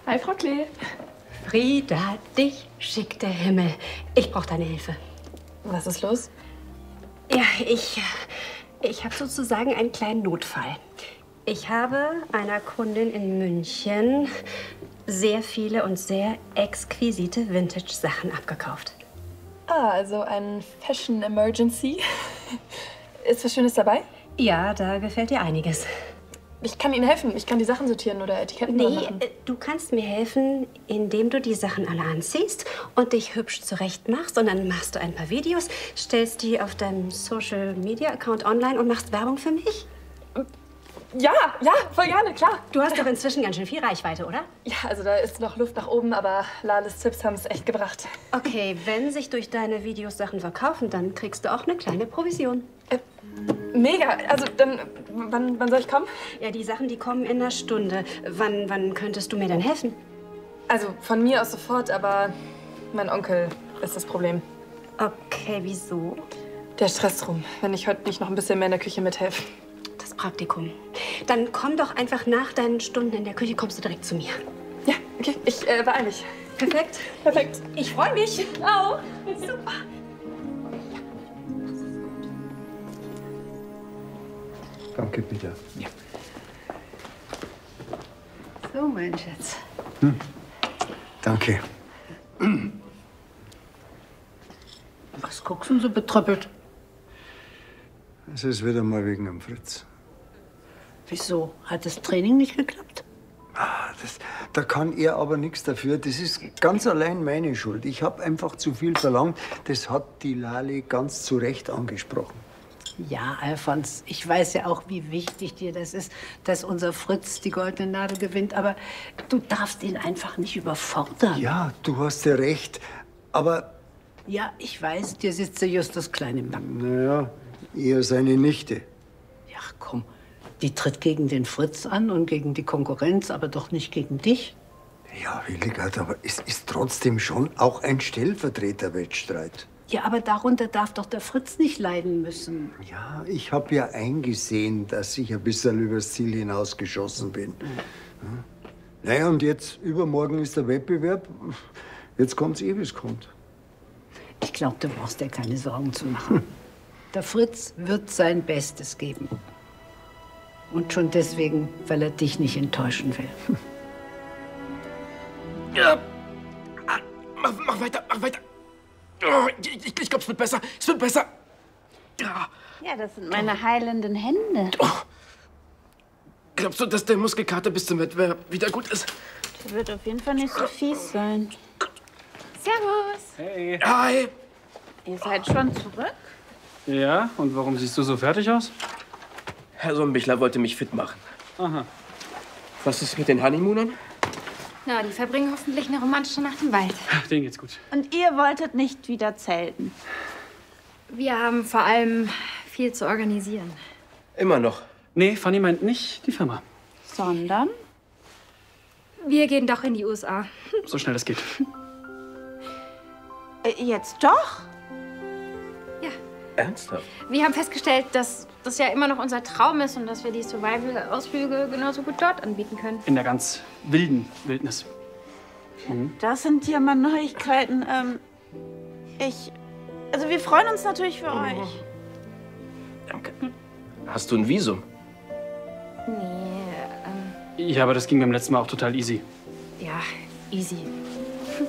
Hi, Frau Klee. Frieda, dich schickt der Himmel. Ich brauche deine Hilfe. Was ist los? Ja, ich habe sozusagen einen kleinen Notfall. Ich habe einer Kundin in München sehr viele und sehr exquisite Vintage-Sachen abgekauft. Ah, also ein Fashion Emergency. Ist was Schönes dabei? Ja, da gefällt dir einiges. Ich kann Ihnen helfen. Ich kann die Sachen sortieren oder Etiketten dran Nee, machen. du kannst mir helfen, indem du die Sachen alle anziehst und dich hübsch zurecht machst. Und dann machst du ein paar Videos, stellst die auf deinem Social-Media-Account online und machst Werbung für mich. Ja, voll gerne, klar. Du hast doch inzwischen ganz schön viel Reichweite, oder? Ja, also da ist noch Luft nach oben, aber Lales Tipps haben es echt gebracht. Okay, wenn sich durch deine Videos Sachen verkaufen, dann kriegst du auch eine kleine Provision. Mega. Also dann, wann soll ich kommen? Ja, die Sachen, die kommen in einer Stunde. Wann könntest du mir denn helfen? Also von mir aus sofort, aber mein Onkel ist das Problem. Okay, wieso? Der stresst rum, wenn ich heute nicht noch ein bisschen mehr in der Küche mithelfe. Das Praktikum. Dann komm doch einfach nach deinen Stunden in der Küche, kommst du direkt zu mir. Ja, okay, ich beeil mich. Perfekt. Perfekt. Ich freue mich. Auch. Super. Danke, bitte. Ja. So, mein Schatz. Danke. Was guckst du denn so betröppelt? Es ist wieder mal wegen dem Fritz. Wieso? Hat das Training nicht geklappt? Da kann er aber nichts dafür. Das ist ganz allein meine Schuld. Ich habe einfach zu viel verlangt. Das hat die Lali ganz zu Recht angesprochen. Ja, Alfons, ich weiß ja auch, wie wichtig dir das ist, dass unser Fritz die Goldene Nadel gewinnt. Aber du darfst ihn einfach nicht überfordern. Ja, du hast ja recht. Aber, Ja, ich weiß, dir sitzt der Justus klein im Nacken. naja, eher seine Nichte. Ja, komm, die tritt gegen den Fritz an und gegen die Konkurrenz, aber doch nicht gegen dich. Ja, Hildegard, aber es ist trotzdem schon auch ein Stellvertreterwettstreit. Ja, aber darunter darf doch der Fritz nicht leiden müssen. Ja, ich habe ja eingesehen, dass ich ein bisschen übers Ziel hinausgeschossen bin. Ja. Naja, und jetzt, übermorgen ist der Wettbewerb. Jetzt kommt's wie es kommt. Ich glaube, du brauchst dir keine Sorgen zu machen. Der Fritz wird sein Bestes geben. Und schon deswegen, weil er dich nicht enttäuschen will. Ja. Mach weiter, mach weiter. Oh, ich glaube, es wird besser. Es wird besser. Ja. Ja, das sind meine heilenden Hände. Oh. Glaubst du, dass der Muskelkater bis zum Wettbewerb wieder gut ist? Der wird auf jeden Fall nicht so fies sein. Servus. Hey. Hi. Ihr seid schon zurück? Ja, und warum siehst du so fertig aus? Herr Sombichler wollte mich fit machen. Aha. Was ist mit den Honeymoonern? Na, die verbringen hoffentlich eine romantische Nacht im Wald. Denen geht's gut. Und ihr wolltet nicht wieder zelten? Wir haben vor allem viel zu organisieren. Immer noch. Nee, Fanny meint nicht die Firma. Sondern? Wir gehen doch in die USA. So schnell es geht. Jetzt doch? Ja. Ernsthaft? Wir haben festgestellt, dass das ja immer noch unser Traum ist und dass wir die Survival-Ausflüge genauso gut dort anbieten können. In der ganz wilden Wildnis. Das sind ja mal Neuigkeiten. Also wir freuen uns natürlich für euch. Danke. Hast du ein Visum? Nee, Ja, aber das ging beim letzten Mal auch total easy. ja, easy.